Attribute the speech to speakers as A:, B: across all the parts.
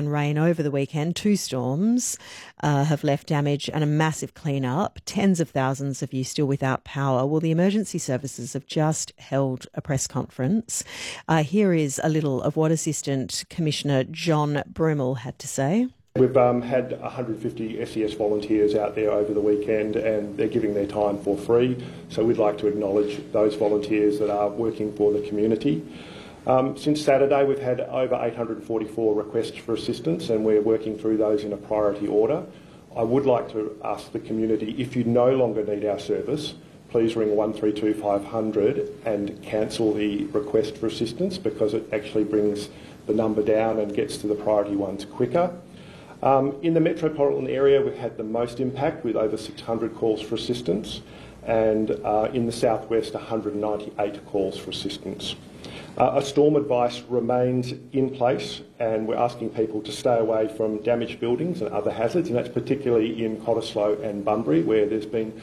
A: and rain over the weekend. 2 storms have left damage and a massive clean-up. Tens of thousands of you still without power. Well, the emergency services have just held a press conference. Here is a little of what Assistant Commissioner John Brumel had to say.
B: We've had 150 SES volunteers out there over the weekend and they're giving their time for free. So we'd like to acknowledge those volunteers that are working for the community. Since Saturday we've had over 844 requests for assistance and we're working through those in a priority order. I would like to ask the community, if you no longer need our service, please ring 132 500 and cancel the request for assistance because it actually brings the number down and gets to the priority ones quicker. In the metropolitan area we've had the most impact with over 600 calls for assistance and in the southwest 198 calls for assistance. A storm advice remains in place and we're asking people to stay away from damaged buildings and other hazards, and that's particularly in Cottesloe and Bunbury where there's been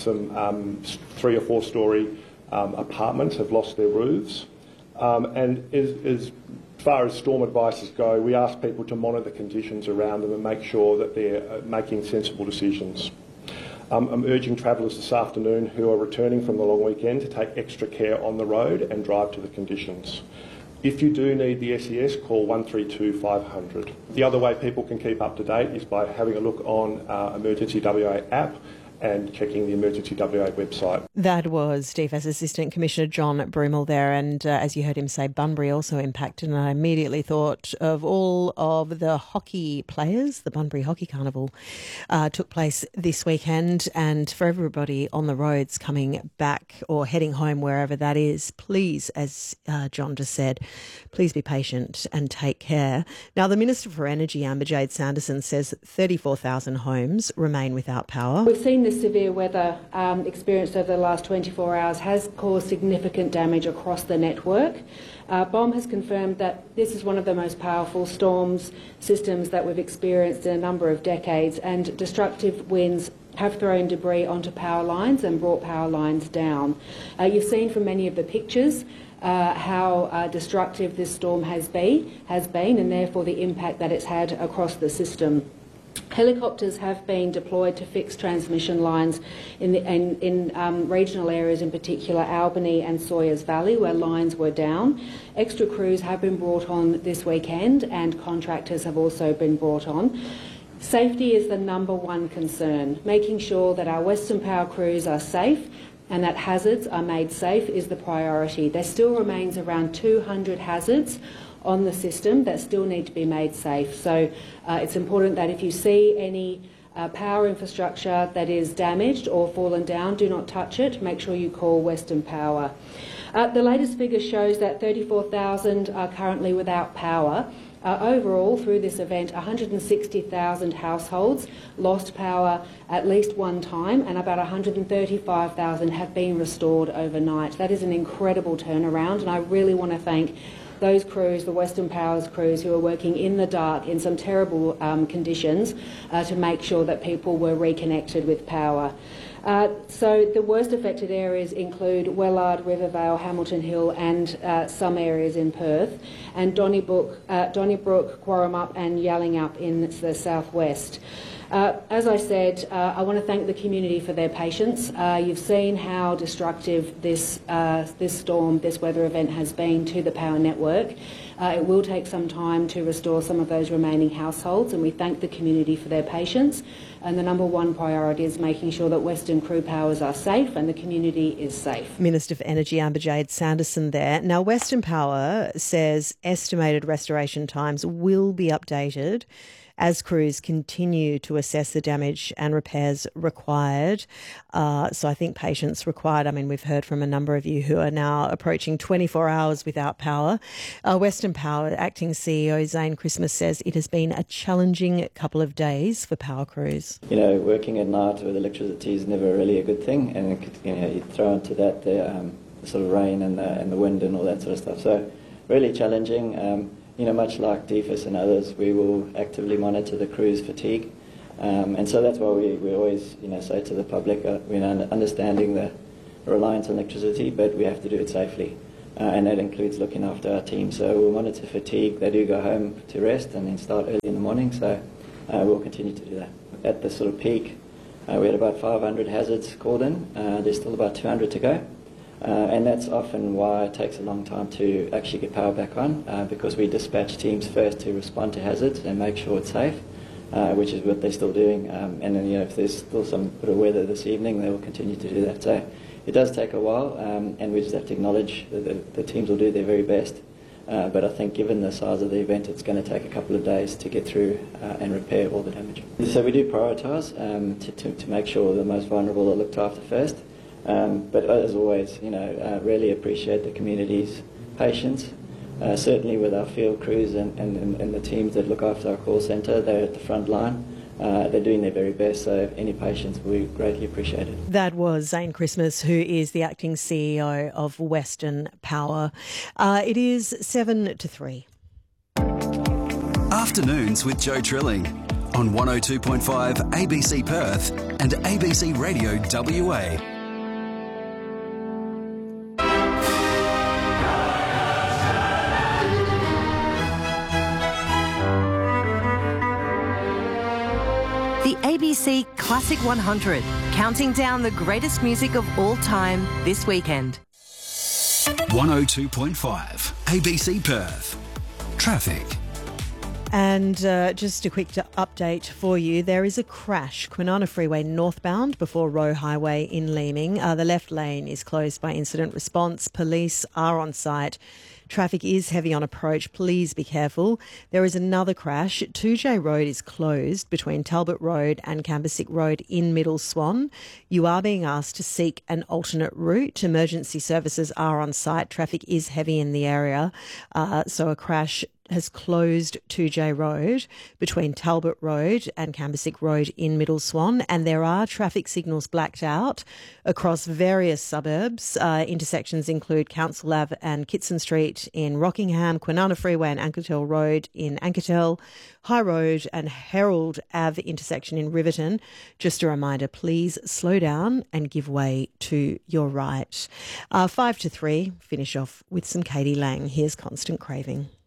B: some 3 or 4 storey apartments have lost their roofs. And as far as storm advices go, we ask people to monitor the conditions around them and make sure that they're making sensible decisions. I'm urging travellers this afternoon who are returning from the long weekend to take extra care on the road and drive to the conditions. If you do need the SES, call 132 500. The other way people can keep up to date is by having a look on Emergency WA app and checking the Emergency WA website.
A: That was DFS Assistant Commissioner John Brumel there, and as you heard him say, Bunbury also impacted, and I immediately thought of all of the hockey players. The Bunbury Hockey Carnival took place this weekend, and for everybody on the roads coming back or heading home, wherever that is, please, as John just said, please be patient and take care. Now, the Minister for Energy, Amber-Jade Sanderson, says 34,000 homes remain without power.
C: We've seen this severe weather experienced over the last 24 hours has caused significant damage across the network. BOM has confirmed that this is one of the most powerful storms systems that we've experienced in a number of decades, and destructive winds have thrown debris onto power lines and brought power lines down. You've seen from many of the pictures how destructive this storm has been, and therefore the impact that it's had across the system. Helicopters have been deployed to fix transmission lines in regional areas, in particular Albany and Sawyers Valley, where lines were down. Extra crews have been brought on this weekend and contractors have also been brought on. Safety is the #1 concern. Making sure that our Western Power crews are safe and that hazards are made safe is the priority. There still remains around 200 hazards on the system that still need to be made safe. So it's important that if you see any power infrastructure that is damaged or fallen down, do not touch it. Make sure you call Western Power. The latest figure shows that 34,000 are currently without power. Overall, through this event, 160,000 households lost power at least one time, and about 135,000 have been restored overnight. That is an incredible turnaround, and I really want to thank those crews, the Western Power's crews, who are working in the dark in some terrible conditions to make sure that people were reconnected with power. So the worst affected areas include Wellard, Rivervale, Hamilton Hill and some areas in Perth, and Donnybrook, Quarramup and Yallingup in the southwest. As I said, I want to thank the community for their patience. You've seen how destructive this storm, this weather event has been to the power network. It will take some time to restore some of those remaining households, and we thank the community for their patience. And the #1 priority is making sure that Western crew powers are safe and the community is safe.
A: Minister for Energy, Amber-Jade Sanderson there. Now, Western Power says estimated restoration times will be updated as crews continue to assess the damage and repairs required. So I think patience required. I mean, we've heard from a number of you who are now approaching 24 hours without power. Western Power Acting CEO Zane Christmas says it has been a challenging couple of days for power crews.
D: You know, working at night with electricity is never really a good thing, and you throw into that the sort of rain and the wind and all that sort of stuff. So really challenging. Much like DFS and others, we will actively monitor the crew's fatigue. And so that's why we always say to the public, we're understanding the reliance on electricity, but we have to do it safely. and that includes looking after our team. So we'll monitor fatigue. They do go home to rest and then start early in the morning, so we'll continue to do that. At the sort of peak, we had about 500 hazards called in. There's still about 200 to go. And that's often why it takes a long time to actually get power back on, because we dispatch teams first to respond to hazards and make sure it's safe, which is what they're still doing. And then, if there's still some bit of weather this evening, they will continue to do that. So it does take a while, and we just have to acknowledge that the teams will do their very best. But I think given the size of the event, it's going to take a couple of days to get through and repair all the damage. So we do prioritise to make sure the most vulnerable are looked after first. But as always, really appreciate the community's patience. Certainly with our field crews and the teams that look after our call centre, they're at the front line. They're doing their very best, so any patience we greatly appreciate it.
A: That was Zane Christmas, who is the acting CEO of Western Power. It is 7 to 3.
E: Afternoons with Joe Trilling on 102.5 ABC Perth and ABC Radio WA.
F: The ABC Classic 100, counting down the greatest music of all time this weekend.
E: 102.5 ABC Perth. Traffic.
A: And just a quick update for you. There is a crash, Kwinana Freeway northbound before Roe Highway in Leeming. The left lane is closed by incident response. Police are on site. Traffic is heavy on approach. Please be careful. There is another crash. 2J Road is closed between Talbot Road and Cambersick Road in Middle Swan. You are being asked to seek an alternate route. Emergency services are on site. Traffic is heavy in the area. So a crash has closed 2J Road between Talbot Road and Cambersick Road in Middle Swan, and there are traffic signals blacked out across various suburbs. Intersections include Council Ave and Kitson Street in Rockingham, Kwinana Freeway and Ankertel Road in Ankertel, High Road and Herald Ave intersection in Riverton. Just a reminder, please slow down and give way to your right. 5 to 3, finish off with some Katie Lang. Here's Constant Craving.